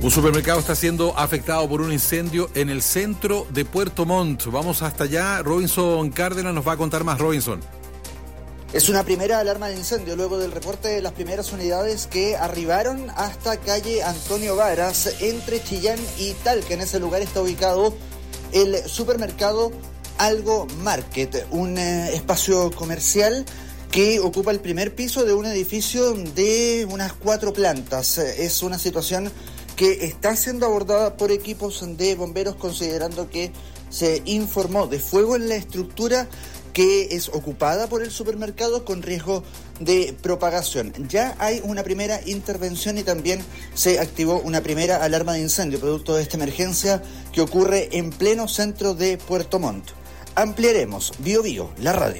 Un supermercado está siendo afectado por un incendio en el centro de Puerto Montt. Vamos hasta allá. Robinson Cárdenas nos va a contar más. Robinson. Es una primera alarma de incendio luego del reporte de las primeras unidades que arribaron hasta calle Antonio Varas, entre Chillán y Talca. En ese lugar está ubicado el supermercado Algo Market, un espacio comercial que ocupa el primer piso de un edificio de unas 4 plantas. Es una situación que está siendo abordada por equipos de bomberos, considerando que se informó de fuego en la estructura que es ocupada por el supermercado con riesgo de propagación. Ya hay una primera intervención y también se activó una primera alarma de incendio producto de esta emergencia que ocurre en pleno centro de Puerto Montt. Ampliaremos Bio Bio, la radio.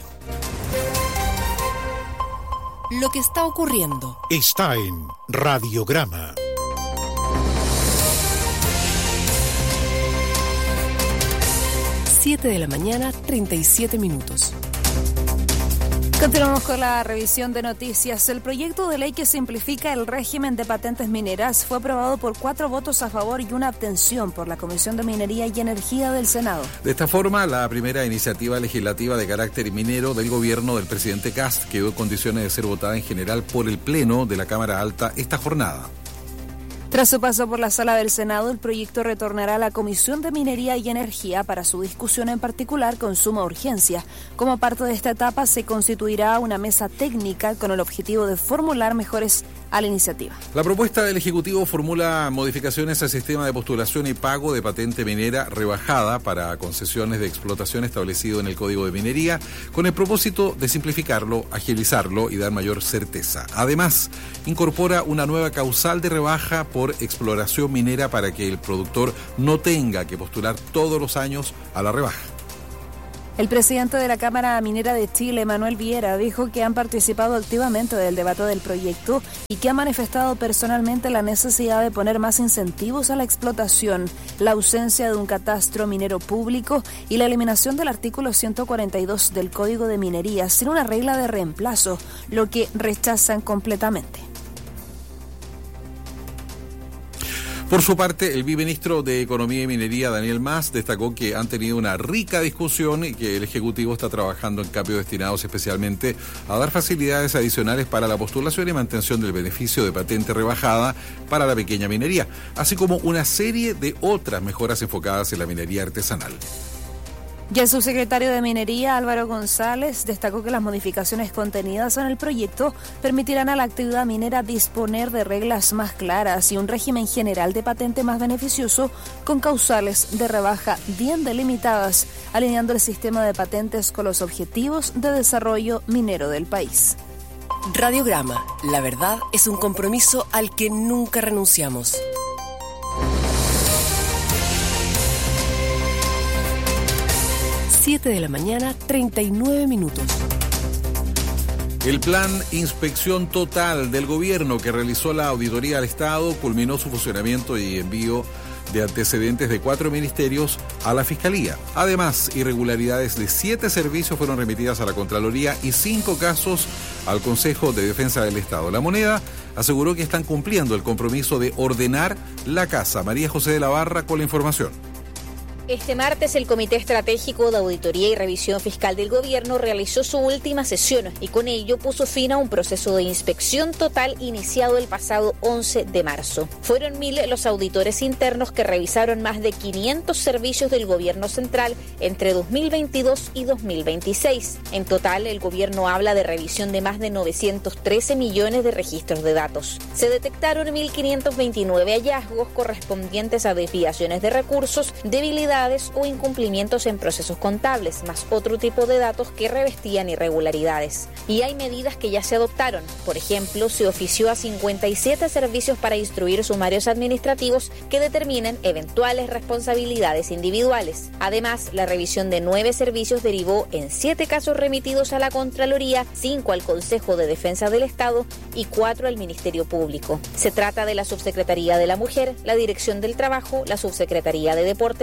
Lo que está ocurriendo está en Radiograma. 7 de la mañana, 37 minutos. Continuamos con la revisión de noticias. El proyecto de ley que simplifica el régimen de patentes mineras fue aprobado por 4 votos a favor y 1 abstención por la Comisión de Minería y Energía del Senado. De esta forma, la primera iniciativa legislativa de carácter minero del gobierno del presidente Kast quedó en condiciones de ser votada en general por el Pleno de la Cámara Alta esta jornada. Tras su paso por la sala del Senado, el proyecto retornará a la Comisión de Minería y Energía para su discusión, en particular con suma urgencia. Como parte de esta etapa se constituirá una mesa técnica con el objetivo de formular mejoras a la iniciativa. La propuesta del Ejecutivo formula modificaciones al sistema de postulación y pago de patente minera rebajada para concesiones de explotación establecido en el Código de Minería, con el propósito de simplificarlo, agilizarlo y dar mayor certeza. Además, incorpora una nueva causal de rebaja por exploración minera para que el productor no tenga que postular todos los años a la rebaja. El presidente de la Cámara Minera de Chile, Manuel Viera, dijo que han participado activamente del debate del proyecto y que ha manifestado personalmente la necesidad de poner más incentivos a la explotación, la ausencia de un catastro minero público y la eliminación del artículo 142 del Código de Minería sin una regla de reemplazo, lo que rechazan completamente. Por su parte, el viceministro de Economía y Minería, Daniel Mas, destacó que han tenido una rica discusión y que el Ejecutivo está trabajando en cambios destinados especialmente a dar facilidades adicionales para la postulación y mantención del beneficio de patente rebajada para la pequeña minería, así como una serie de otras mejoras enfocadas en la minería artesanal. Y el subsecretario de Minería, Álvaro González, destacó que las modificaciones contenidas en el proyecto permitirán a la actividad minera disponer de reglas más claras y un régimen general de patente más beneficioso con causales de rebaja bien delimitadas, alineando el sistema de patentes con los objetivos de desarrollo minero del país. Radiograma, la verdad es un compromiso al que nunca renunciamos. 7 de la mañana, 39 minutos. El plan Inspección Total del Gobierno que realizó la Auditoría del Estado culminó su funcionamiento y envío de antecedentes de 4 ministerios a la Fiscalía. Además, irregularidades de 7 servicios fueron remitidas a la Contraloría y 5 casos al Consejo de Defensa del Estado. La Moneda aseguró que están cumpliendo el compromiso de ordenar la casa. María José de la Barra con la información. Este martes, el Comité Estratégico de Auditoría y Revisión Fiscal del Gobierno realizó su última sesión y con ello puso fin a un proceso de inspección total iniciado el pasado 11 de marzo. Fueron 1.000 los auditores internos que revisaron más de 500 servicios del Gobierno Central entre 2022 y 2026. En total, el Gobierno habla de revisión de más de 913 millones de registros de datos. Se detectaron 1.529 hallazgos correspondientes a desviaciones de recursos, debilidades o incumplimientos en procesos contables, más otro tipo de datos que revestían irregularidades. Y hay medidas que ya se adoptaron. Por ejemplo, se ofició a 57 servicios para instruir sumarios administrativos que determinen eventuales responsabilidades individuales. Además, la revisión de 9 servicios derivó en 7 casos remitidos a la Contraloría, 5 al Consejo de Defensa del Estado y 4 al Ministerio Público. Se trata de la Subsecretaría de la Mujer, la Dirección del Trabajo, la Subsecretaría de Deportes y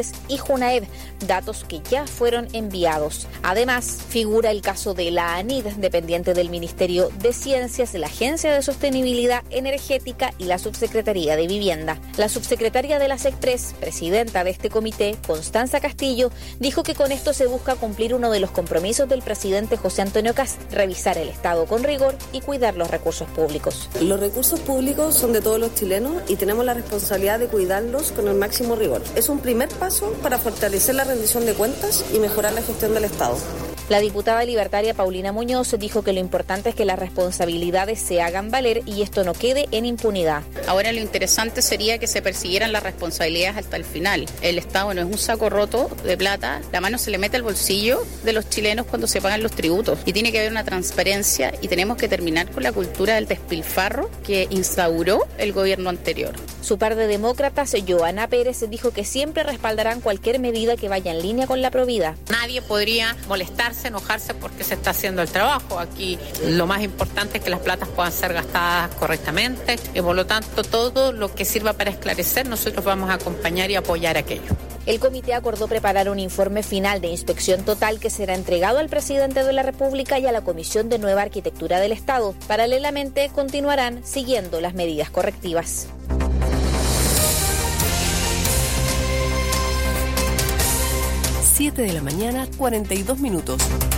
Junaed, datos que ya fueron enviados. Además, figura el caso de la ANID, dependiente del Ministerio de Ciencias, la Agencia de Sostenibilidad Energética y la Subsecretaría de Vivienda. La subsecretaria de la SECPRES, presidenta de este comité, Constanza Castillo, dijo que con esto se busca cumplir uno de los compromisos del presidente José Antonio Kast, revisar el Estado con rigor y cuidar los recursos públicos. Los recursos públicos son de todos los chilenos y tenemos la responsabilidad de cuidarlos con el máximo rigor. Es un primer paso para fortalecer la rendición de cuentas y mejorar la gestión del Estado. La diputada libertaria Paulina Muñoz dijo que lo importante es que las responsabilidades se hagan valer y esto no quede en impunidad. Ahora lo interesante sería que se persiguieran las responsabilidades hasta el final. El Estado no es un saco roto de plata, la mano se le mete al bolsillo de los chilenos cuando se pagan los tributos y tiene que haber una transparencia y tenemos que terminar con la cultura del despilfarro que instauró el gobierno anterior. Su par de demócratas, Joana Pérez, dijo que siempre respaldarán cualquier medida que vaya en línea con la Provida. Nadie podría molestarse, enojarse porque se está haciendo el trabajo. Aquí lo más importante es que las platas puedan ser gastadas correctamente y por lo tanto todo lo que sirva para esclarecer nosotros vamos a acompañar y apoyar aquello. El comité acordó preparar un informe final de inspección total que será entregado al presidente de la República y a la Comisión de Nueva Arquitectura del Estado. Paralelamente continuarán siguiendo las medidas correctivas. 7 de la mañana, 42 minutos.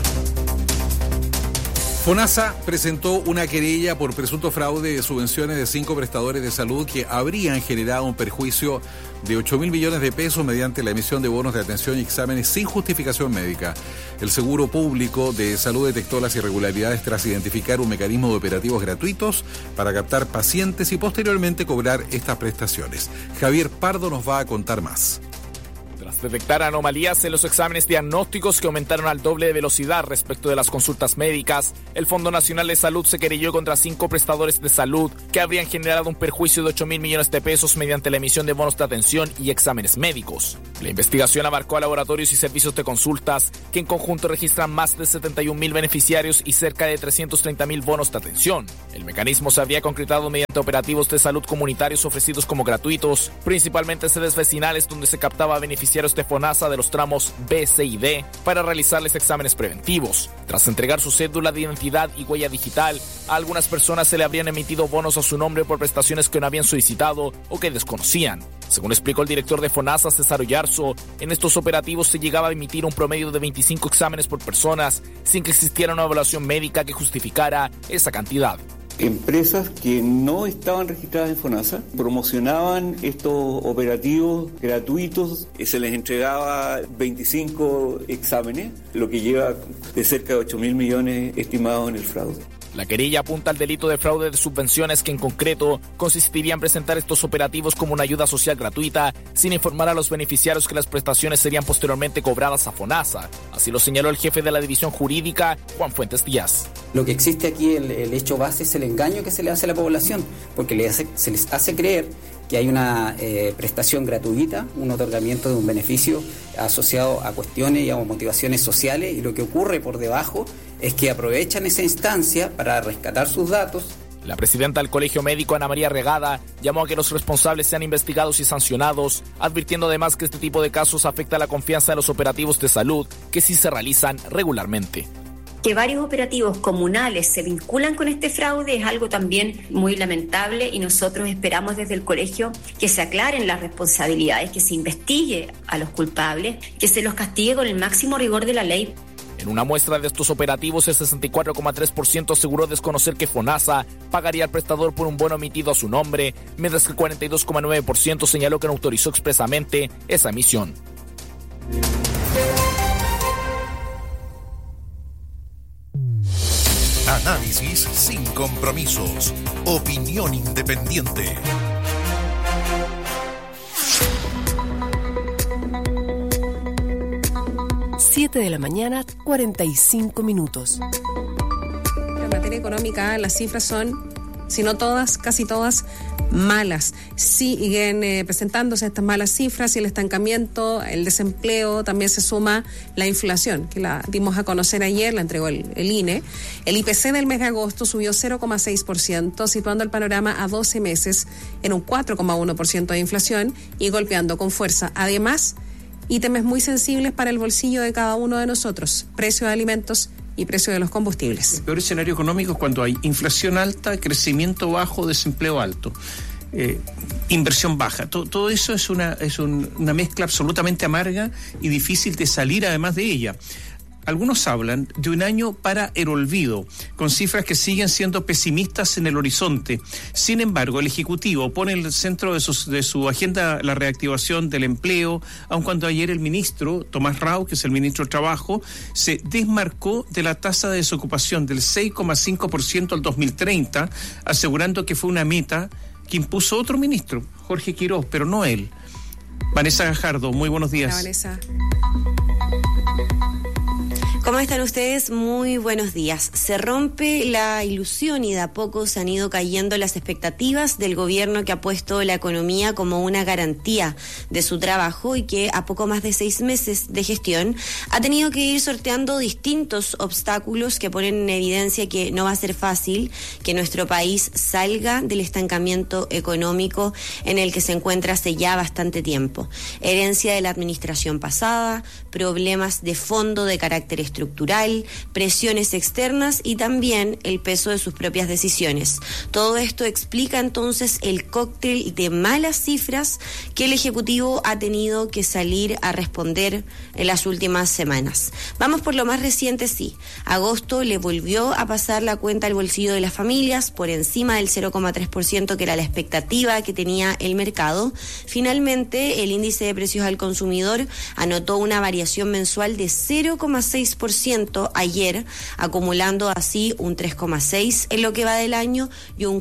FONASA presentó una querella por presunto fraude de subvenciones de 5 prestadores de salud que habrían generado un perjuicio de 8.000 millones de pesos mediante la emisión de bonos de atención y exámenes sin justificación médica. El Seguro Público de Salud detectó las irregularidades tras identificar un mecanismo de operativos gratuitos para captar pacientes y posteriormente cobrar estas prestaciones. Javier Pardo nos va a contar más. Tras detectar anomalías en los exámenes diagnósticos que aumentaron al doble de velocidad respecto de las consultas médicas, el Fondo Nacional de Salud se querelló contra 5 prestadores de salud que habrían generado un perjuicio de 8.000 millones de pesos mediante la emisión de bonos de atención y exámenes médicos. La investigación abarcó a laboratorios y servicios de consultas que en conjunto registran más de 71.000 beneficiarios y cerca de 330.000 bonos de atención. El mecanismo se habría concretado mediante operativos de salud comunitarios ofrecidos como gratuitos, principalmente en sedes vecinales donde se captaba beneficiarios de FONASA de los tramos B, C y D para realizarles exámenes preventivos. Tras entregar su cédula de identidad y huella digital, a algunas personas se le habrían emitido bonos a su nombre por prestaciones que no habían solicitado o que desconocían. Según explicó el director de FONASA, César Oyarzo, en estos operativos se llegaba a emitir un promedio de 25 exámenes por personas sin que existiera una evaluación médica que justificara esa cantidad. Empresas que no estaban registradas en FONASA promocionaban estos operativos gratuitos, se les entregaba 25 exámenes, lo que lleva de cerca de 8.000 millones estimados en el fraude. La querella apunta al delito de fraude de subvenciones que en concreto consistiría en presentar estos operativos como una ayuda social gratuita sin informar a los beneficiarios que las prestaciones serían posteriormente cobradas a FONASA. Así lo señaló el jefe de la división jurídica, Juan Fuentes Díaz. Lo que existe aquí, el hecho base es el engaño que se le hace a la población, porque se les hace creer que hay una prestación gratuita, un otorgamiento de un beneficio asociado a cuestiones y a motivaciones sociales, y lo que ocurre por debajo es que aprovechan esa instancia para rescatar sus datos. La presidenta del Colegio Médico, Ana María Regada, llamó a que los responsables sean investigados y sancionados, advirtiendo además que este tipo de casos afecta la confianza de los operativos de salud, que sí se realizan regularmente. Que varios operativos comunales se vinculan con este fraude es algo también muy lamentable y nosotros esperamos desde el colegio que se aclaren las responsabilidades, que se investigue a los culpables, que se los castigue con el máximo rigor de la ley. En una muestra de estos operativos, el 64,3% aseguró desconocer que FONASA pagaría al prestador por un bono emitido a su nombre, mientras que el 42,9% señaló que no autorizó expresamente esa emisión. Análisis sin compromisos. Opinión independiente. Siete de la mañana, 45 minutos. En materia económica, las cifras son, si no todas, casi todas, malas. Siguen presentándose estas malas cifras y el estancamiento, el desempleo, también se suma la inflación, que la dimos a conocer ayer, la entregó el INE. El IPC del mes de agosto subió 0,6%, situando el panorama a 12 meses en un 4,1% de inflación y golpeando con fuerza. Además, ítems muy sensibles para el bolsillo de cada uno de nosotros, precio de alimentos y precio de los combustibles. El peor escenario económico es cuando hay inflación alta, crecimiento bajo, desempleo alto. Inversión baja, todo eso es una mezcla absolutamente amarga y difícil de salir además de ella. Algunos hablan de un año para el olvido, con cifras que siguen siendo pesimistas en el horizonte. Sin embargo, el Ejecutivo pone en el centro de su agenda la reactivación del empleo, aun cuando ayer el ministro, Tomás Rau, que es el ministro de Trabajo, se desmarcó de la tasa de desocupación del 6,5% al 2030, asegurando que fue una meta que impuso otro ministro, Jorge Quirós, pero no él. Vanessa Gajardo, muy buenos días. Hola, Vanessa. ¿Cómo están ustedes? Muy buenos días. Se rompe la ilusión y de a poco se han ido cayendo las expectativas del gobierno que ha puesto la economía como una garantía de su trabajo y que a poco más de 6 meses de gestión ha tenido que ir sorteando distintos obstáculos que ponen en evidencia que no va a ser fácil que nuestro país salga del estancamiento económico en el que se encuentra hace ya bastante tiempo. Herencia de la administración pasada, problemas de fondo de carácter estructural, presiones externas y también el peso de sus propias decisiones. Todo esto explica entonces el cóctel de malas cifras que el Ejecutivo ha tenido que salir a responder en las últimas semanas. Vamos por lo más reciente, sí. Agosto le volvió a pasar la cuenta al bolsillo de las familias por encima del 0,3% que era la expectativa que tenía el mercado. Finalmente, el índice de precios al consumidor anotó una variación mensual de 0,6% ayer, acumulando así un 3,6% en lo que va del año y un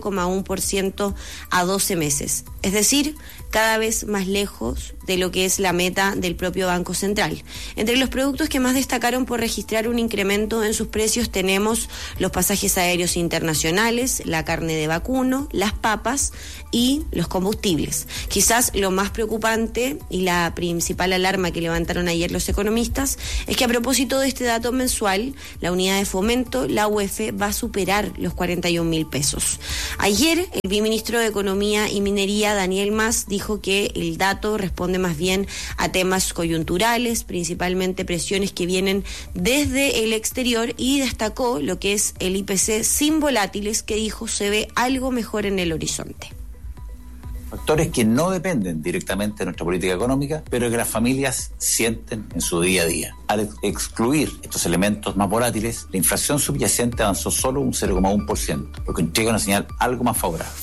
4,1% a 12 meses. Es decir, cada vez más lejos de lo que es la meta del propio Banco Central. Entre los productos que más destacaron por registrar un incremento en sus precios tenemos los pasajes aéreos internacionales, la carne de vacuno, las papas y los combustibles. Quizás lo más preocupante y la principal alarma que levantaron ayer los economistas es que a propósito de este dato mensual, la unidad de fomento, la UEF, va a superar los 41.000 pesos. Ayer, el viceministro de Economía y Minería, Daniel Mas, dijo que el dato responde más bien a temas coyunturales, principalmente presiones que vienen desde el exterior, y destacó lo que es el IPC sin volátiles, que dijo se ve algo mejor en el horizonte. Factores que no dependen directamente de nuestra política económica, pero que las familias sienten en su día a día. Al excluir estos elementos más volátiles, la inflación subyacente avanzó solo un 0,1%, lo que entrega una señal algo más favorable.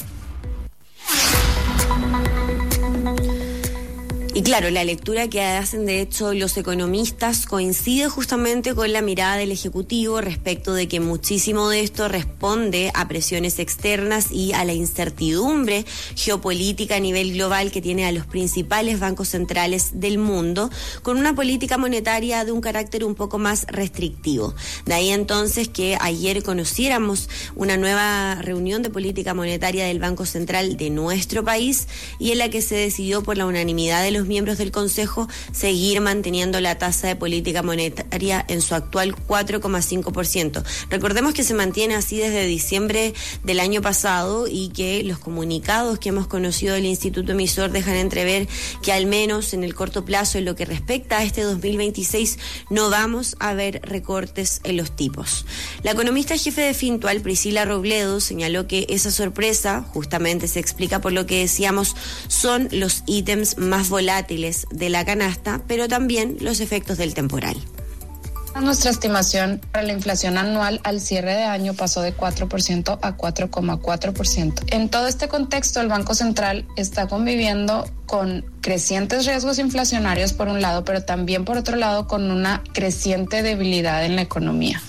Y claro, la lectura que hacen de hecho los economistas coincide justamente con la mirada del Ejecutivo respecto de que muchísimo de esto responde a presiones externas y a la incertidumbre geopolítica a nivel global que tiene a los principales bancos centrales del mundo, con una política monetaria de un carácter un poco más restrictivo. De ahí entonces que ayer conociéramos una nueva reunión de política monetaria del Banco Central de nuestro país y en la que se decidió por la unanimidad de los miembros del Consejo seguir manteniendo la tasa de política monetaria en su actual 4,5%. Recordemos que se mantiene así desde diciembre del año pasado y que los comunicados que hemos conocido del Instituto Emisor dejan entrever que al menos en el corto plazo, en lo que respecta a este 2026, no vamos a ver recortes en los tipos. La economista jefe de Fintual, Priscila Robledo, señaló que esa sorpresa justamente se explica por lo que decíamos, son los ítems más volátiles de la canasta, pero también los efectos del temporal. Nuestra estimación para la inflación anual al cierre de año pasó de 4% a 4,4%. En todo este contexto, el Banco Central está conviviendo con crecientes riesgos inflacionarios por un lado, pero también por otro lado con una creciente debilidad en la economía.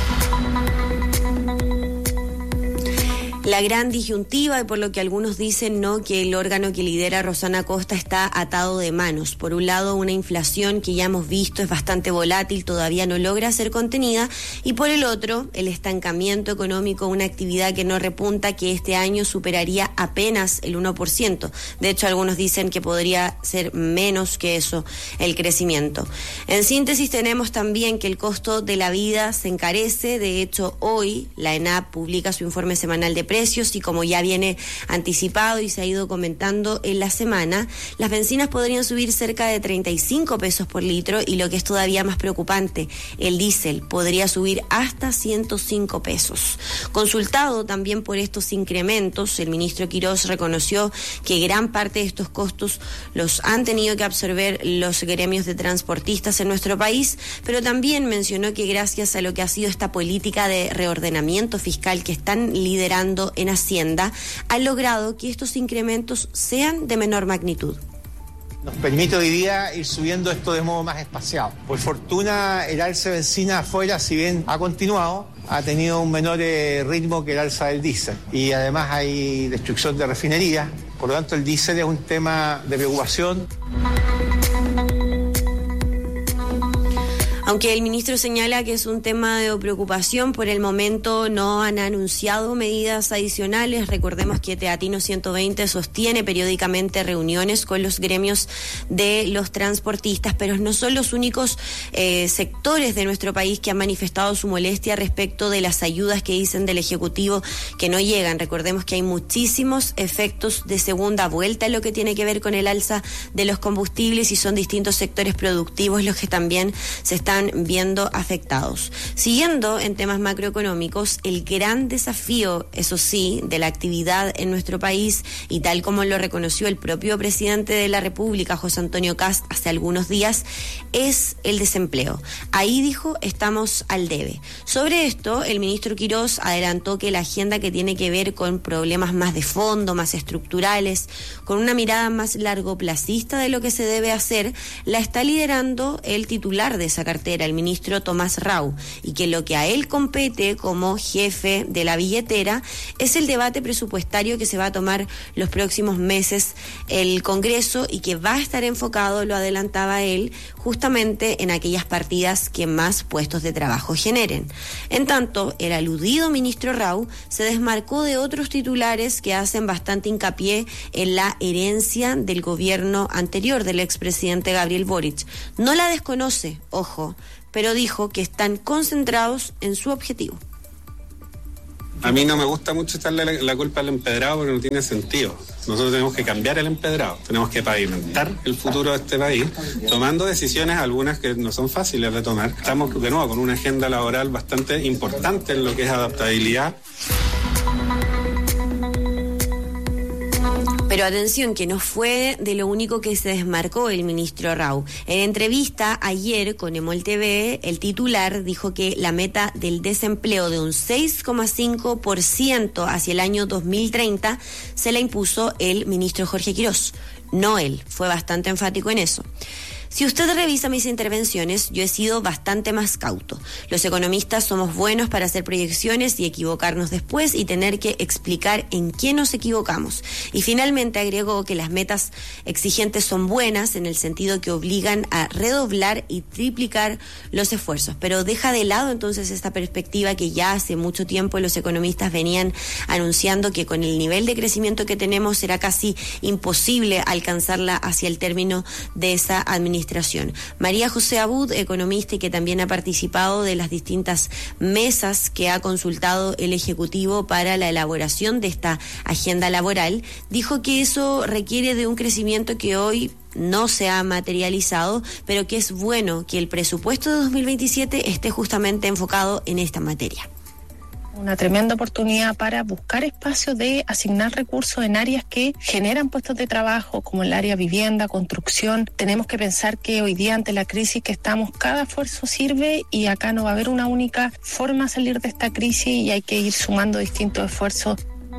La gran disyuntiva, y por lo que algunos dicen no, que el órgano que lidera Rosana Costa está atado de manos. Por un lado, una inflación que ya hemos visto es bastante volátil, todavía no logra ser contenida, y por el otro, el estancamiento económico, una actividad que no repunta, que este año superaría apenas el 1%. De hecho, algunos dicen que podría ser menos que eso el crecimiento. En síntesis, tenemos también que el costo de la vida se encarece. De hecho, hoy la ENAP publica su informe semanal de precios, precios y como ya viene anticipado y se ha ido comentando en la semana, las bencinas podrían subir cerca de 35 pesos por litro y lo que es todavía más preocupante, el diésel podría subir hasta 105 pesos. Consultado también por estos incrementos, el ministro Quirós reconoció que gran parte de estos costos los han tenido que absorber los gremios de transportistas en nuestro país, pero también mencionó que gracias a lo que ha sido esta política de reordenamiento fiscal que están liderando en Hacienda, han logrado que estos incrementos sean de menor magnitud. Nos permite hoy día ir subiendo esto de modo más espaciado. Por fortuna, el alza de benzina afuera, si bien ha continuado, ha tenido un menor ritmo que el alza del diésel. Y además hay destrucción de refinerías. Por lo tanto, el diésel es un tema de preocupación. Aunque el ministro señala que es un tema de preocupación, por el momento no han anunciado medidas adicionales. Recordemos que Teatino 120 sostiene periódicamente reuniones con los gremios de los transportistas, pero no son los únicos sectores de nuestro país que han manifestado su molestia respecto de las ayudas que dicen del Ejecutivo que no llegan. Recordemos que hay muchísimos efectos de segunda vuelta en lo que tiene que ver con el alza de los combustibles y son distintos sectores productivos los que también se están viendo afectados. Siguiendo en temas macroeconómicos, el gran desafío, eso sí, de la actividad en nuestro país, y tal como lo reconoció el propio presidente de la República, José Antonio Kast, hace algunos días, es el desempleo. Ahí dijo, estamos al debe. Sobre esto, el ministro Quirós adelantó que la agenda que tiene que ver con problemas más de fondo, más estructurales, con una mirada más largoplacista de lo que se debe hacer, la está liderando el titular de esa cartera, el ministro Tomás Rau, y que lo que a él compete como jefe de la billetera es el debate presupuestario que se va a tomar los próximos meses el Congreso y que va a estar enfocado, lo adelantaba él, justamente en aquellas partidas que más puestos de trabajo generen. En tanto, el aludido ministro Rau se desmarcó de otros titulares que hacen bastante hincapié en la herencia del gobierno anterior del expresidente Gabriel Boric. No la desconoce, ojo, pero dijo que están concentrados en su objetivo. A mí no me gusta mucho echarle la culpa al empedrado porque no tiene sentido. Nosotros tenemos que cambiar el empedrado, tenemos que pavimentar el futuro de este país, tomando decisiones, algunas que no son fáciles de tomar. Estamos de nuevo con una agenda laboral bastante importante en lo que es adaptabilidad. Pero atención, que no fue de lo único que se desmarcó el ministro Rau. En entrevista ayer con Emol TV, el titular dijo que la meta del desempleo de un 6,5% hacia el año 2030 se la impuso el ministro Jorge Quirós. No él, fue bastante enfático en eso. Si usted revisa mis intervenciones, yo he sido bastante más cauto. Los economistas somos buenos para hacer proyecciones y equivocarnos después y tener que explicar en qué nos equivocamos. Y finalmente agregó que las metas exigentes son buenas en el sentido que obligan a redoblar y triplicar los esfuerzos. Pero deja de lado entonces esta perspectiva que ya hace mucho tiempo los economistas venían anunciando que con el nivel de crecimiento que tenemos será casi imposible alcanzarla hacia el término de esa administración. María José Abud, economista y que también ha participado de las distintas mesas que ha consultado el Ejecutivo para la elaboración de esta agenda laboral, dijo que eso requiere de un crecimiento que hoy no se ha materializado, pero que es bueno que el presupuesto de 2027 esté justamente enfocado en esta materia. Una tremenda oportunidad para buscar espacios de asignar recursos en áreas que generan puestos de trabajo, como el área vivienda, construcción. Tenemos que pensar que hoy día, ante la crisis que estamos, cada esfuerzo sirve y acá no va a haber una única forma de salir de esta crisis y hay que ir sumando distintos esfuerzos.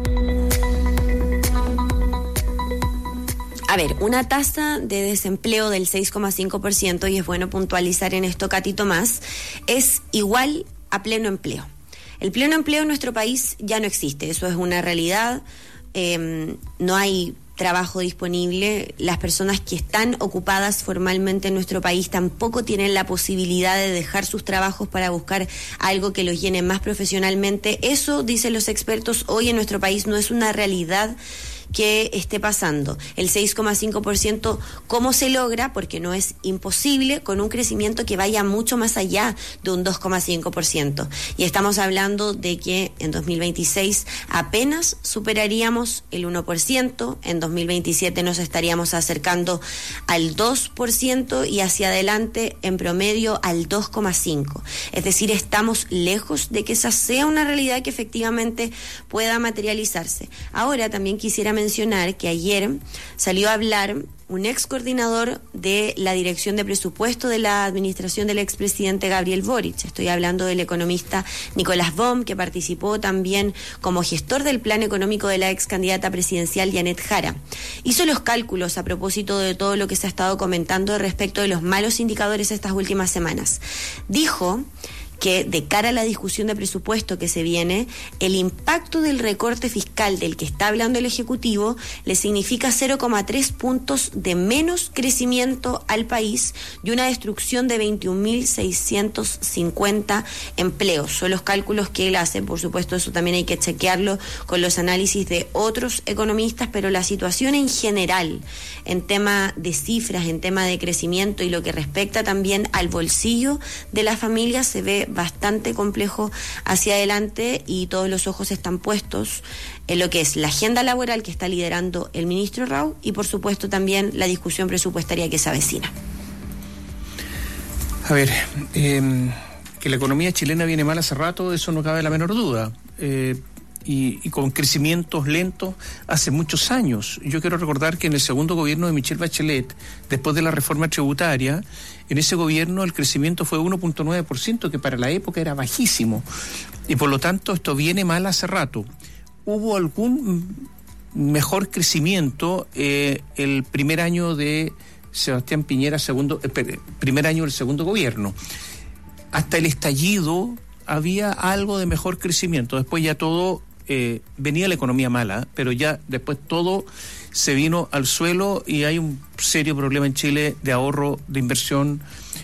A ver, una tasa de desempleo del 6,5%, y es bueno puntualizar en esto, Katy Tomás, es igual a pleno empleo. El pleno empleo en nuestro país ya no existe, eso es una realidad, no hay trabajo disponible, las personas que están ocupadas formalmente en nuestro país tampoco tienen la posibilidad de dejar sus trabajos para buscar algo que los llene más profesionalmente. Eso, dicen los expertos, hoy en nuestro país no es una realidad que esté pasando. El 6,5%, ¿cómo se logra? Porque no es imposible con un crecimiento que vaya mucho más allá de un 2,5%. Y estamos hablando de que en 2026 apenas superaríamos el 1%, en 2027 nos estaríamos acercando al 2% y hacia adelante en promedio al 2,5%. Es decir, estamos lejos de que esa sea una realidad que efectivamente pueda materializarse. Ahora también quisiera mencionar que ayer salió a hablar un ex coordinador de la Dirección de Presupuesto de la administración del expresidente Gabriel Boric. Estoy hablando del economista Nicolás Bohm, que participó también como gestor del plan económico de la ex candidata presidencial Janet Jara. Hizo los cálculos a propósito de todo lo que se ha estado comentando respecto de los malos indicadores estas últimas semanas. Dijo que de cara a la discusión de presupuesto que se viene, el impacto del recorte fiscal del que está hablando el Ejecutivo le significa 0,3 puntos de menos crecimiento al país y una destrucción de 21.650 empleos. Son los cálculos que él hace, por supuesto eso también hay que chequearlo con los análisis de otros economistas, pero la situación en general, en tema de cifras, en tema de crecimiento y lo que respecta también al bolsillo de las familias, se ve bastante complejo hacia adelante y todos los ojos están puestos en lo que es la agenda laboral que está liderando el ministro Rau y por supuesto también la discusión presupuestaria que se avecina. A ver, que la economía chilena viene mal hace rato, eso no cabe la menor duda. Y con crecimientos lentos hace muchos años. Yo quiero recordar que en el segundo gobierno de Michelle Bachelet, después de la reforma tributaria, en ese gobierno el crecimiento fue 1,9%, que para la época era bajísimo. Y por lo tanto esto viene mal hace rato. Hubo algún mejor crecimiento el primer año de Sebastián Piñera, primer año del segundo gobierno. Hasta el estallido había algo de mejor crecimiento. Después ya todo venía la economía mala, pero ya después todo se vino al suelo y hay un serio problema en Chile de ahorro, de inversión,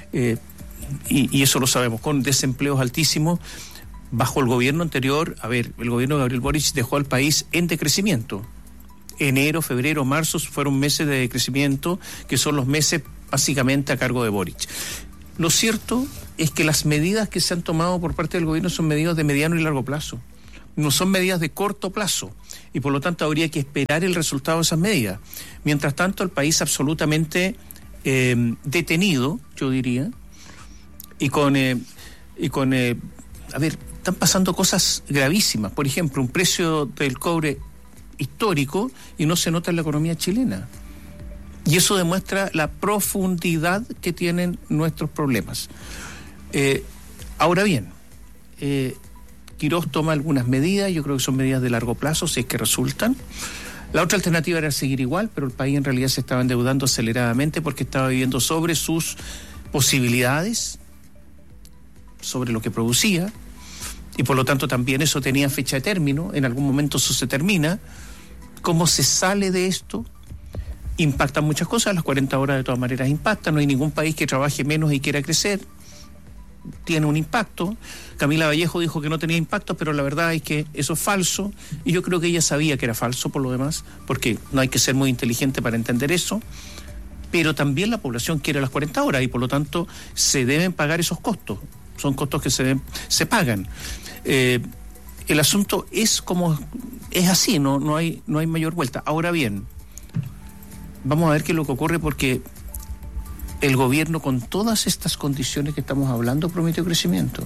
y eso lo sabemos, con desempleos altísimos. Bajo el gobierno anterior, el gobierno de Gabriel Boric dejó al país en decrecimiento. Enero, febrero, marzo fueron meses de decrecimiento, que son los meses básicamente a cargo de Boric. Lo cierto es que las medidas que se han tomado por parte del gobierno son medidas de mediano y largo plazo. No son medidas de corto plazo y por lo tanto habría que esperar el resultado de esas medidas. Mientras tanto, el país absolutamente detenido, yo diría, están pasando cosas gravísimas. Por ejemplo, un precio del cobre histórico y no se nota en la economía chilena. Y eso demuestra la profundidad que tienen nuestros problemas. Ahora bien, Quirós toma algunas medidas, yo creo que son medidas de largo plazo, si es que resultan. La otra alternativa era seguir igual, pero el país en realidad se estaba endeudando aceleradamente porque estaba viviendo sobre sus posibilidades, sobre lo que producía, y por lo tanto también eso tenía fecha de término, en algún momento eso se termina. ¿Cómo se sale de esto? Impactan muchas cosas, las 40 horas de todas maneras impactan, no hay ningún país que trabaje menos y quiera crecer, tiene un impacto. Camila Vallejo dijo que no tenía impacto, pero la verdad es que eso es falso, y yo creo que ella sabía que era falso por lo demás, porque no hay que ser muy inteligente para entender eso, pero también la población quiere las 40 horas y por lo tanto se deben pagar esos costos, son costos que se pagan. El asunto es como es así, no hay mayor vuelta. Ahora bien, vamos a ver qué es lo que ocurre, porque el gobierno, con todas estas condiciones que estamos hablando, prometió crecimiento.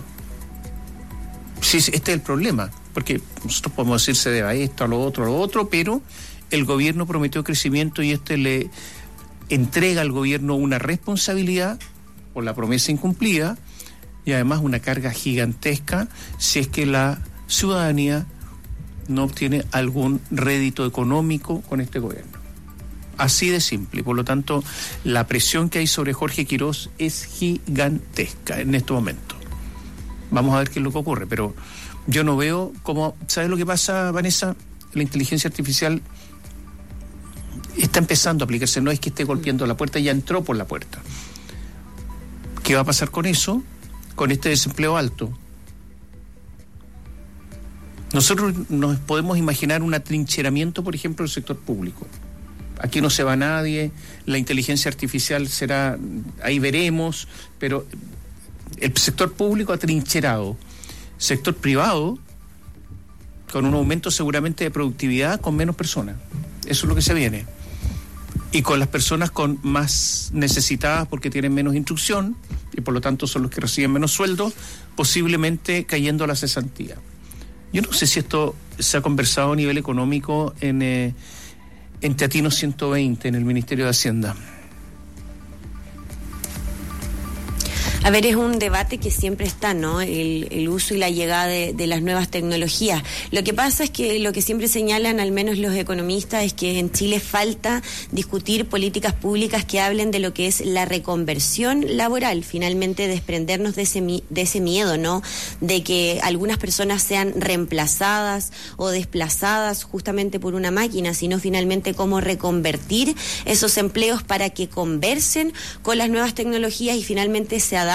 Sí, este es el problema, porque nosotros podemos decir se debe a esto, a lo otro, pero el gobierno prometió crecimiento y le entrega al gobierno una responsabilidad por la promesa incumplida y además una carga gigantesca si es que la ciudadanía no obtiene algún rédito económico con este gobierno. Así de simple. Por lo tanto, la presión que hay sobre Jorge Quirós es gigantesca en este momento. Vamos a ver qué es lo que ocurre, pero yo no veo cómo... ¿Sabes lo que pasa, Vanessa? La inteligencia artificial está empezando a aplicarse, no es que esté golpeando la puerta, ya entró por la puerta. ¿Qué va a pasar con eso? Con este desempleo alto. Nosotros nos podemos imaginar un atrincheramiento, por ejemplo, del sector público. Aquí no se va nadie, la inteligencia artificial será, ahí veremos, pero el sector público atrincherado, sector privado con un aumento seguramente de productividad con menos personas. Eso es lo que se viene. Y con las personas con más necesitadas porque tienen menos instrucción y por lo tanto son los que reciben menos sueldo, posiblemente cayendo a la cesantía. Yo no sé si esto se ha conversado a nivel económico en Teatino 120, en el Ministerio de Hacienda. A ver, es un debate que siempre está, ¿no? El uso y la llegada de las nuevas tecnologías. Lo que pasa es que lo que siempre señalan, al menos los economistas, es que en Chile falta discutir políticas públicas que hablen de lo que es la reconversión laboral, finalmente desprendernos de ese miedo, ¿no? De que algunas personas sean reemplazadas o desplazadas justamente por una máquina, sino finalmente cómo reconvertir esos empleos para que conversen con las nuevas tecnologías y finalmente se adapten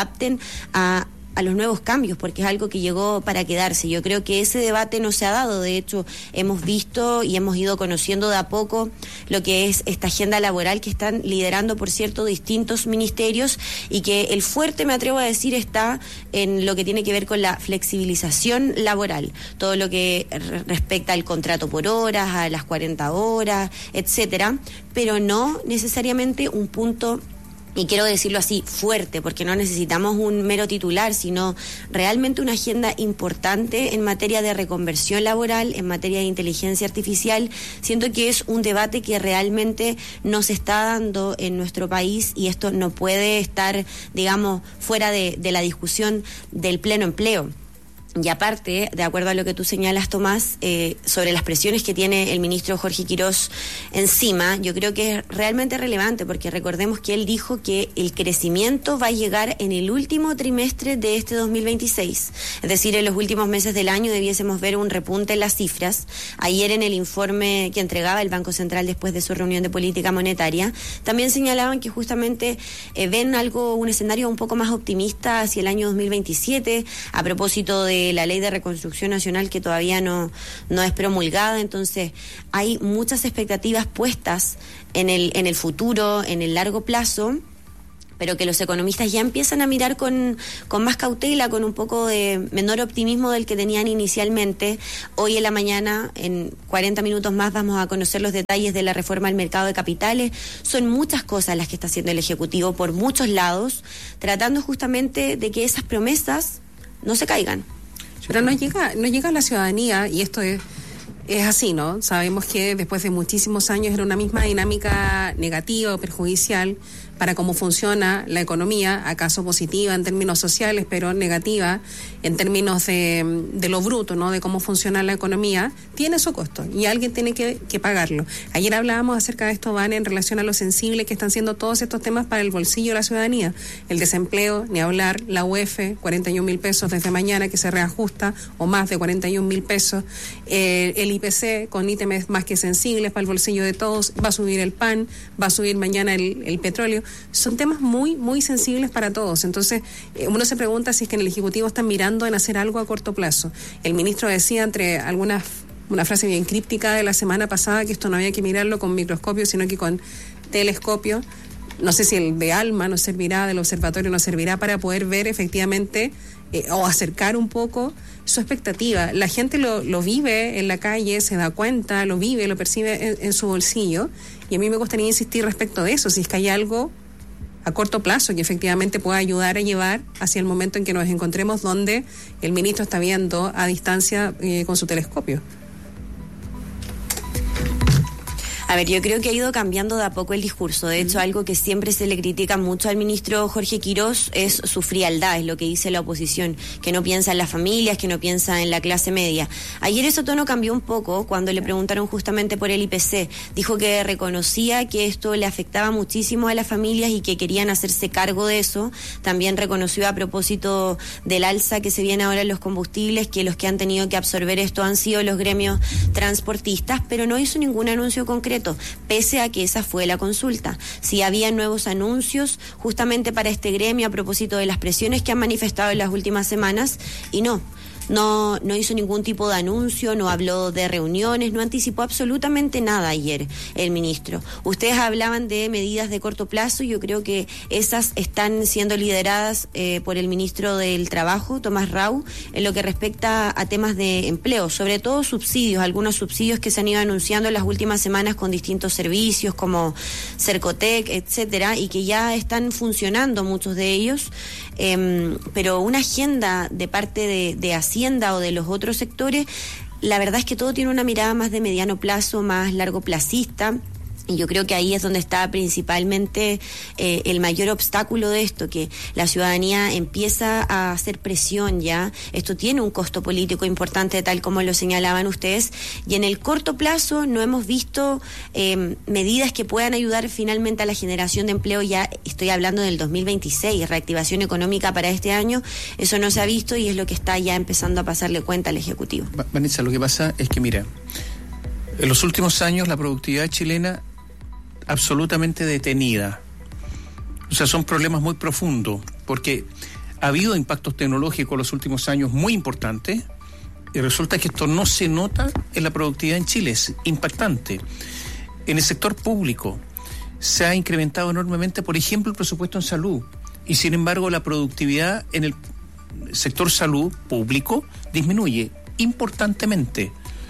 a los nuevos cambios, porque es algo que llegó para quedarse. Yo creo que ese debate no se ha dado. De hecho, hemos visto y hemos ido conociendo de a poco lo que es esta agenda laboral que están liderando, por cierto, distintos ministerios, y que el fuerte, me atrevo a decir, está en lo que tiene que ver con la flexibilización laboral, todo lo que respecta al contrato por horas, a las 40 horas, etcétera, pero no necesariamente un punto, y quiero decirlo así, fuerte, porque no necesitamos un mero titular, sino realmente una agenda importante en materia de reconversión laboral, en materia de inteligencia artificial. Siento que es un debate que realmente nos está dando en nuestro país, y esto no puede estar, digamos, fuera de la discusión del pleno empleo. Y aparte, de acuerdo a lo que tú señalas, Tomás, sobre las presiones que tiene el ministro Jorge Quirós encima, yo creo que es realmente relevante, porque recordemos que él dijo que el crecimiento va a llegar en el último trimestre de este 2026. Es decir, en los últimos meses del año debiésemos ver un repunte en las cifras. Ayer, en el informe que entregaba el Banco Central después de su reunión de política monetaria, también señalaban que justamente ven un escenario un poco más optimista hacia el año 2027, a propósito de la Ley de Reconstrucción Nacional, que todavía no es promulgada. Entonces hay muchas expectativas puestas en el futuro, en el largo plazo, pero que los economistas ya empiezan a mirar con más cautela, con un poco de menor optimismo del que tenían inicialmente. Hoy en la mañana, en 40 minutos más, vamos a conocer los detalles de la reforma al mercado de capitales. Son muchas cosas las que está haciendo el Ejecutivo por muchos lados, tratando justamente de que esas promesas no se caigan. Pero no llega a la ciudadanía, y esto es así, ¿no? Sabemos que después de muchísimos años era una misma dinámica negativa o perjudicial para cómo funciona la economía, acaso positiva en términos sociales, pero negativa en términos de lo bruto, ¿no? De cómo funciona la economía, tiene su costo y alguien tiene que pagarlo. Ayer hablábamos acerca de esto, Van, en relación a lo sensible que están siendo todos estos temas para el bolsillo de la ciudadanía. El desempleo, ni hablar, la UEF, 41.000 pesos desde mañana que se reajusta, o más de 41.000 pesos, el IPC con ítems más que sensibles para el bolsillo de todos, va a subir el pan, va a subir mañana el petróleo. Son temas muy, muy sensibles para todos. Entonces, uno se pregunta si es que en el Ejecutivo están mirando en hacer algo a corto plazo. El ministro decía, entre algunas, una frase bien críptica de la semana pasada, que esto no había que mirarlo con microscopio, sino que con telescopio. No sé si el de ALMA nos servirá, del observatorio nos servirá para poder ver efectivamente o acercar un poco su expectativa. La gente lo vive en la calle, se da cuenta, lo vive, lo percibe en su bolsillo, y a mí me gustaría insistir respecto de eso, si es que hay algo a corto plazo que efectivamente pueda ayudar a llevar hacia el momento en que nos encontremos donde el ministro está viendo a distancia con su telescopio. A ver, yo creo que ha ido cambiando de a poco el discurso. De hecho, algo que siempre se le critica mucho al ministro Jorge Quirós es su frialdad, es lo que dice la oposición, que no piensa en las familias, que no piensa en la clase media. Ayer ese tono cambió un poco cuando le preguntaron justamente por el IPC. Dijo que reconocía que esto le afectaba muchísimo a las familias y que querían hacerse cargo de eso. También reconoció, a propósito del alza que se viene ahora en los combustibles, que los que han tenido que absorber esto han sido los gremios transportistas, pero no hizo ningún anuncio concreto, pese a que esa fue la consulta. Si había nuevos anuncios justamente para este gremio a propósito de las presiones que han manifestado en las últimas semanas, y no no hizo ningún tipo de anuncio, no habló de reuniones, no anticipó absolutamente nada ayer el ministro. Ustedes hablaban de medidas de corto plazo, yo creo que esas están siendo lideradas por el ministro del Trabajo, Tomás Rau, en lo que respecta a temas de empleo, sobre todo subsidios, algunos subsidios que se han ido anunciando en las últimas semanas con distintos servicios como Cercotec, etcétera, y que ya están funcionando muchos de ellos, pero una agenda de parte de Hacienda o de los otros sectores, la verdad es que todo tiene una mirada más de mediano plazo, más largo placista. Y yo creo que ahí es donde está principalmente el mayor obstáculo de esto, que la ciudadanía empieza a hacer presión ya. Esto tiene un costo político importante, tal como lo señalaban ustedes, y en el corto plazo no hemos visto medidas que puedan ayudar finalmente a la generación de empleo. Ya estoy hablando del 2026, reactivación económica para este año, eso no se ha visto y es lo que está ya empezando a pasarle cuenta al Ejecutivo. Vanessa, lo que pasa es que, mira, en los últimos años la productividad chilena absolutamente detenida. O sea, son problemas muy profundos, porque ha habido impactos tecnológicos en los últimos años muy importantes, y resulta que esto no se nota en la productividad en Chile, es impactante. En el sector público se ha incrementado enormemente, por ejemplo, el presupuesto en salud, y sin embargo la productividad en el sector salud público disminuye importantemente.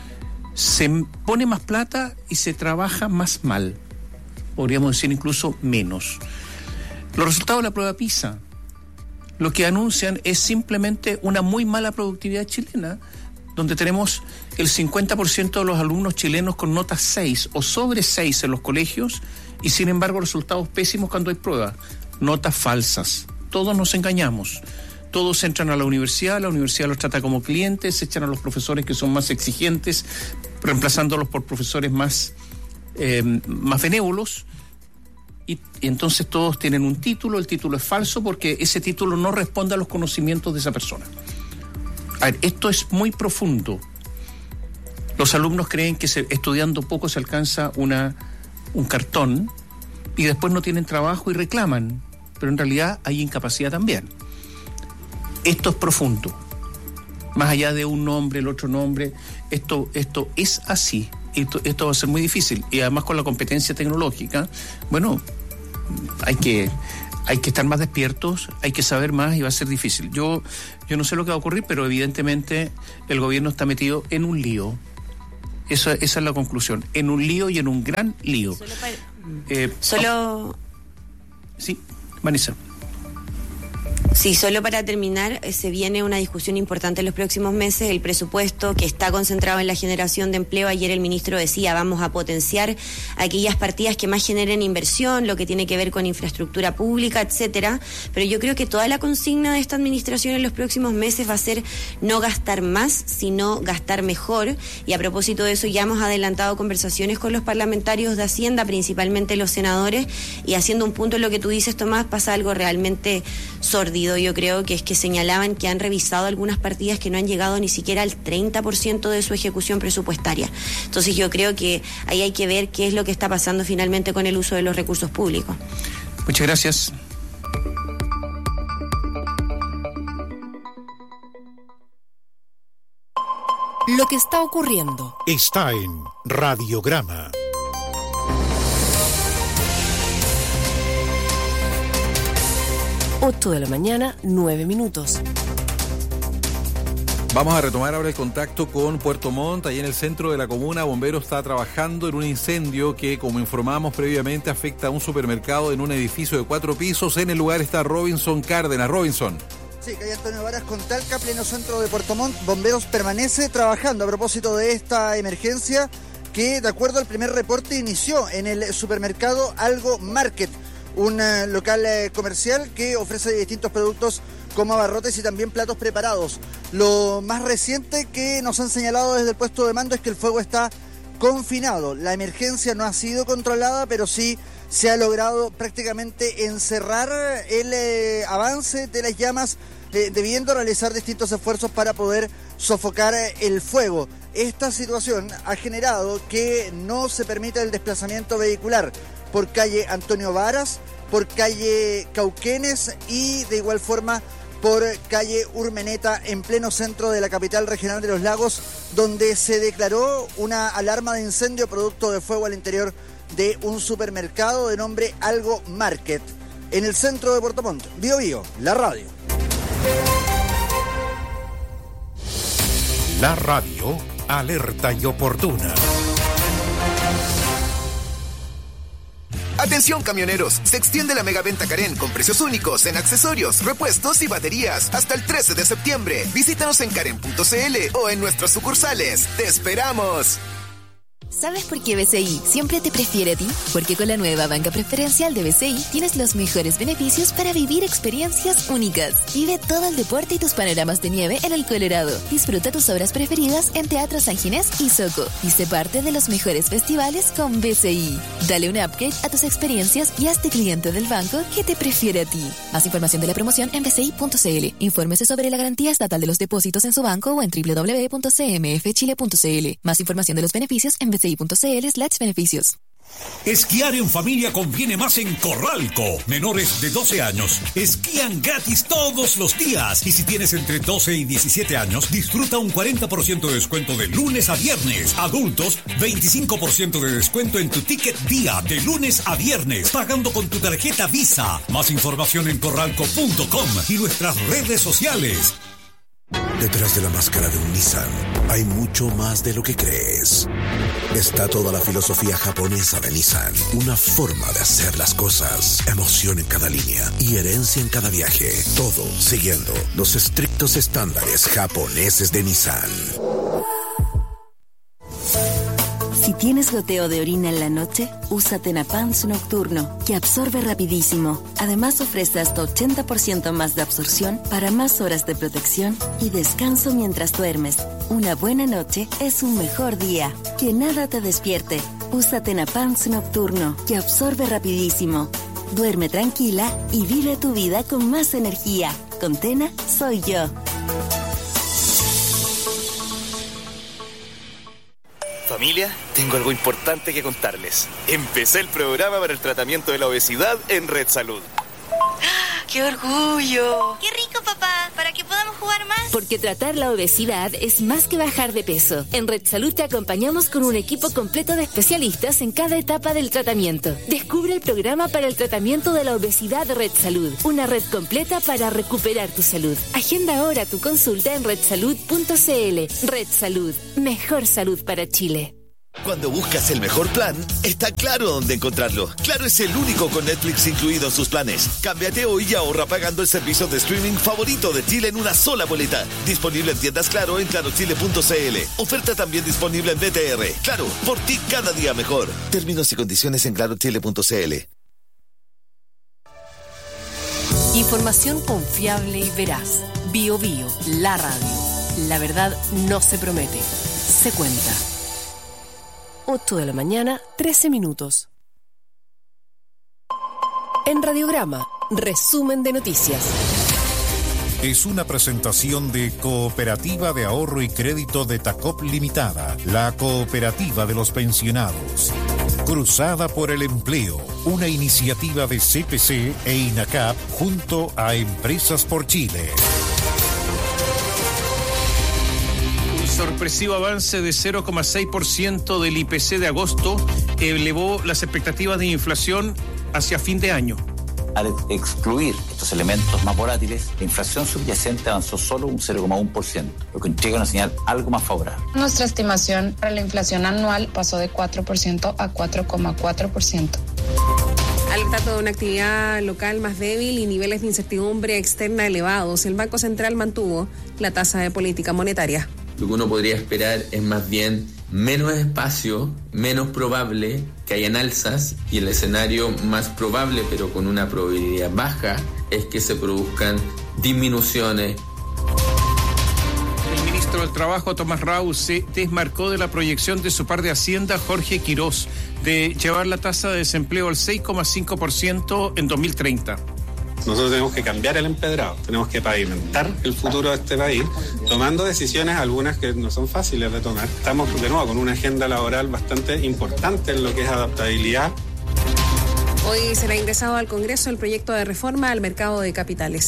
Se pone más plata y se trabaja más mal. Podríamos decir incluso menos. Los resultados de la prueba PISA, lo que anuncian es simplemente una muy mala productividad chilena, donde tenemos el 50% de los alumnos chilenos con notas 6 o sobre 6 en los colegios, y sin embargo resultados pésimos cuando hay pruebas, notas falsas. Todos nos engañamos. Todos entran a la universidad los trata como clientes, echan a los profesores que son más exigentes, reemplazándolos por profesores más benévolos, y entonces todos tienen un título, el título es falso porque ese título no responde a los conocimientos de esa persona. A ver, esto es muy profundo. Los alumnos creen que estudiando poco se alcanza un cartón y después no tienen trabajo y reclaman, pero en realidad hay incapacidad también. Esto es profundo. Más allá de un nombre, el otro nombre, esto es así. Esto va a ser muy difícil, y además con la competencia tecnológica, bueno, hay que estar más despiertos, hay que saber más y va a ser difícil. Yo no sé lo que va a ocurrir, pero evidentemente el gobierno está metido en un lío. Esa es la conclusión, en un lío y en un gran lío. Sí, Vanessa. Sí, solo para terminar, se viene una discusión importante en los próximos meses, el presupuesto que está concentrado en la generación de empleo. Ayer el ministro decía, vamos a potenciar aquellas partidas que más generen inversión, lo que tiene que ver con infraestructura pública, etcétera, pero yo creo que toda la consigna de esta administración en los próximos meses va a ser no gastar más, sino gastar mejor, y a propósito de eso ya hemos adelantado conversaciones con los parlamentarios de Hacienda, principalmente los senadores, y haciendo un punto en lo que tú dices, Tomás, pasa algo realmente sórdido. Yo creo que es que señalaban que han revisado algunas partidas que no han llegado ni siquiera al 30% de su ejecución presupuestaria. Entonces yo creo que ahí hay que ver qué es lo que está pasando finalmente con el uso de los recursos públicos. Muchas gracias. Lo que está ocurriendo está en Radiograma. De la mañana, 9 minutos. Vamos a retomar ahora el contacto con Puerto Montt. Allí en el centro de la comuna, Bomberos está trabajando en un incendio que, como informamos previamente, afecta a un supermercado en un edificio de 4 pisos. En el lugar está Robinson Cárdenas. Robinson. Sí, calle Antonio Varas con Talca, pleno centro de Puerto Montt. Bomberos permanece trabajando a propósito de esta emergencia que, de acuerdo al primer reporte, inició en el supermercado Algo Market, un local comercial que ofrece distintos productos como abarrotes y también platos preparados. Lo más reciente que nos han señalado desde el puesto de mando es que el fuego está confinado. La emergencia no ha sido controlada, pero sí se ha logrado prácticamente encerrar el avance de las llamas, debiendo realizar distintos esfuerzos para poder sofocar el fuego. Esta situación ha generado que no se permita el desplazamiento vehicular por calle Antonio Varas, por calle Cauquenes y de igual forma por calle Urmeneta, en pleno centro de la capital regional de Los Lagos, donde se declaró una alarma de incendio producto de fuego al interior de un supermercado de nombre Algo Market, en el centro de Puerto Montt. Bio Bio, la radio. La radio, alerta y oportuna. Atención camioneros, se extiende la megaventa Karen con precios únicos en accesorios, repuestos y baterías hasta el 13 de septiembre. Visítanos en karen.cl o en nuestras sucursales. ¡Te esperamos! ¿Sabes por qué BCI siempre te prefiere a ti? Porque con la nueva banca preferencial de BCI tienes los mejores beneficios para vivir experiencias únicas. Vive todo el deporte y tus panoramas de nieve en el Colorado. Disfruta tus obras preferidas en Teatro San Ginés y Soco. Y sé parte de los mejores festivales con BCI. Dale un upgrade a tus experiencias y hazte cliente del banco que te prefiere a ti. Más información de la promoción en bci.cl. Infórmese sobre la garantía estatal de los depósitos en su banco o en www.cmfchile.cl. Más información de los beneficios en bci.cl/beneficios. Esquiar en familia conviene más en Corralco. Menores de 12 años esquían gratis todos los días. Y si tienes entre 12 y 17 años, disfruta un 40% de descuento de lunes a viernes. Adultos, 25% de descuento en tu ticket día de lunes a viernes, pagando con tu tarjeta Visa. Más información en corralco.com y nuestras redes sociales. Detrás de la máscara de un Nissan hay mucho más de lo que crees. Está toda la filosofía japonesa de Nissan, una forma de hacer las cosas, emoción en cada línea y herencia en cada viaje, todo siguiendo los estrictos estándares japoneses de Nissan. Si tienes goteo de orina en la noche, usa Tenapans Nocturno, que absorbe rapidísimo. Además ofrece hasta 80% más de absorción para más horas de protección y descanso mientras duermes. Una buena noche es un mejor día. Que nada te despierte. Usa Tenapans Nocturno, que absorbe rapidísimo. Duerme tranquila y vive tu vida con más energía. Con Tena, soy yo. Familia, tengo algo importante que contarles. Empecé el programa para el tratamiento de la obesidad en Red Salud. ¡Qué orgullo! ¡Qué rico, papá! ¿Para que podamos jugar más? Porque tratar la obesidad es más que bajar de peso. En Red Salud te acompañamos con un equipo completo de especialistas en cada etapa del tratamiento. Descubre el programa para el tratamiento de la obesidad de Red Salud. Una red completa para recuperar tu salud. Agenda ahora tu consulta en redsalud.cl. Red Salud. Mejor salud para Chile. Cuando buscas el mejor plan, está Claro dónde encontrarlo. Claro es el único con Netflix incluido en sus planes. Cámbiate hoy y ahorra pagando el servicio de streaming favorito de Chile en una sola boleta. Disponible en tiendas Claro en clarochile.cl. Oferta también disponible en DTR. Claro, por ti cada día mejor. Términos y condiciones en clarochile.cl. Información confiable y veraz. Bio Bio, la radio. La verdad no se promete, se cuenta. 8 de la mañana, 13 minutos. En Radiograma, resumen de noticias. Es una presentación de Cooperativa de Ahorro y Crédito de Tacop Limitada, la cooperativa de los pensionados. Cruzada por el Empleo, una iniciativa de CPC e INACAP junto a Empresas por Chile. Sorpresivo avance de 0,6% del IPC de agosto elevó las expectativas de inflación hacia fin de año. Al excluir estos elementos más volátiles, la inflación subyacente avanzó solo un 0,1%, lo que entrega una señal algo más favorable. Nuestra estimación para la inflación anual pasó de 4% a 4,4%. Alertando de una actividad local más débil y niveles de incertidumbre externa elevados, el Banco Central mantuvo la tasa de política monetaria. Lo que uno podría esperar es más bien menos espacio, menos probable que hayan alzas, y el escenario más probable, pero con una probabilidad baja, es que se produzcan disminuciones. El ministro del Trabajo, Tomás Rau, se desmarcó de la proyección de su par de Hacienda, Jorge Quirós, de llevar la tasa de desempleo al 6,5% en 2030. Nosotros tenemos que cambiar el empedrado, tenemos que pavimentar el futuro de este país, tomando decisiones, algunas que no son fáciles de tomar. Estamos de nuevo con una agenda laboral bastante importante en lo que es adaptabilidad. Hoy será ingresado al Congreso el proyecto de reforma al mercado de capitales.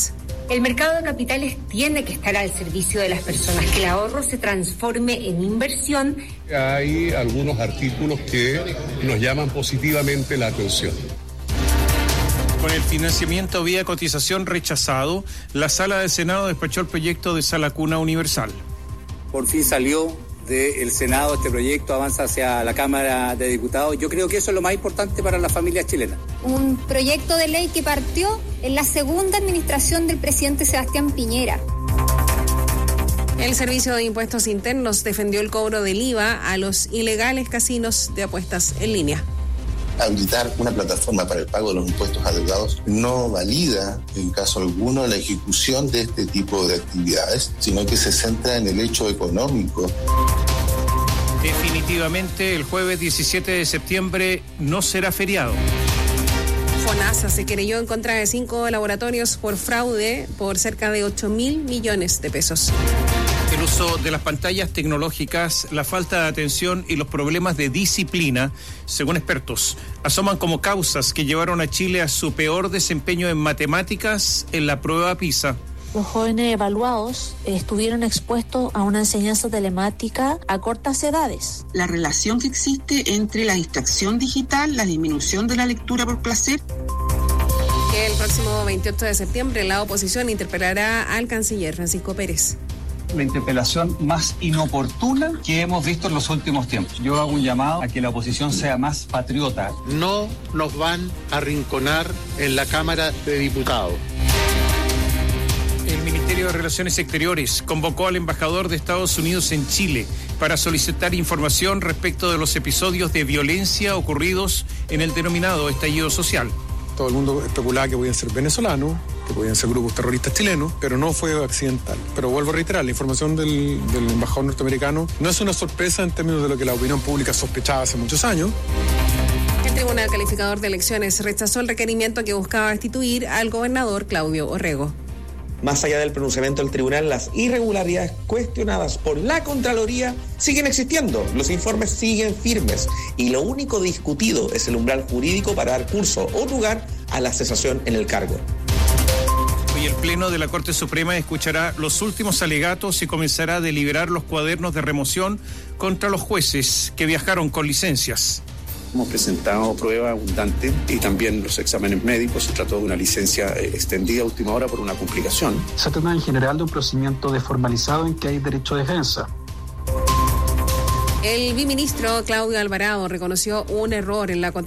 El mercado de capitales tiene que estar al servicio de las personas, que el ahorro se transforme en inversión. Hay algunos artículos que nos llaman positivamente la atención. Con el financiamiento vía cotización rechazado, la Sala del Senado despachó el proyecto de Sala Cuna Universal. Por fin salió del Senado este proyecto, avanza hacia la Cámara de Diputados. Yo creo que eso es lo más importante para las familias chilenas. Un proyecto de ley que partió en la segunda administración del presidente Sebastián Piñera. El Servicio de Impuestos Internos defendió el cobro del IVA a los ilegales casinos de apuestas en línea. Habilitar una plataforma para el pago de los impuestos adeudados no valida, en caso alguno, la ejecución de este tipo de actividades, sino que se centra en el hecho económico. Definitivamente, el jueves 17 de septiembre no será feriado. FONASA se querelló en contra de 5 laboratorios por fraude por cerca de 8.000 millones de pesos. El uso de las pantallas tecnológicas, la falta de atención y los problemas de disciplina, según expertos, asoman como causas que llevaron a Chile a su peor desempeño en matemáticas en la prueba PISA. Los jóvenes evaluados estuvieron expuestos a una enseñanza telemática a cortas edades. La relación que existe entre la distracción digital, la disminución de la lectura por placer. El próximo 28 de septiembre la oposición interpelará al canciller Francisco Pérez. La interpelación más inoportuna que hemos visto en los últimos tiempos. Yo hago un llamado a que la oposición sea más patriota. No nos van a arrinconar en la Cámara de Diputados. El Ministerio de Relaciones Exteriores convocó al embajador de Estados Unidos en Chile para solicitar información respecto de los episodios de violencia ocurridos en el denominado estallido social. Todo el mundo especulaba que podían ser venezolanos, que podían ser grupos terroristas chilenos, pero no fue accidental. Pero vuelvo a reiterar, la información del embajador norteamericano no es una sorpresa en términos de lo que la opinión pública sospechaba hace muchos años. El Tribunal Calificador de Elecciones rechazó el requerimiento que buscaba destituir al gobernador Claudio Orrego. Más allá del pronunciamiento del tribunal, las irregularidades cuestionadas por la Contraloría siguen existiendo, los informes siguen firmes y lo único discutido es el umbral jurídico para dar curso o lugar a la cesación en el cargo. Hoy el Pleno de la Corte Suprema escuchará los últimos alegatos y comenzará a deliberar los cuadernos de remoción contra los jueces que viajaron con licencias. Hemos presentado prueba abundante y también los exámenes médicos. Se trató de una licencia extendida a última hora por una complicación. Se trata en general de un procedimiento desformalizado en que hay derecho de defensa. El viceministro Claudio Alvarado reconoció un error en la contestación